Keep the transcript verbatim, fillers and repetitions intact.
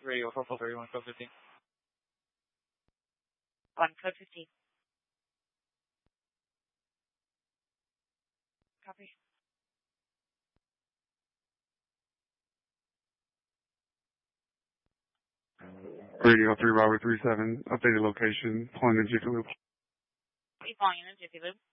Radio four four three, one code fifteen. One code fifteen. Copy. Radio three Robert three seven, updated location, pulling in Jiffy Lube. Are you calling in a Jiffy Lube?